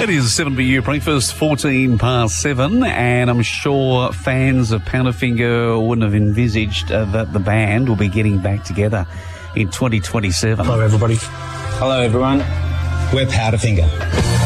It is 7BU breakfast, 14 past 7, and I'm sure fans of Powderfinger wouldn't have envisaged that the band will be getting back together in 2027. Hello, everybody. Hello, everyone. We're Powderfinger.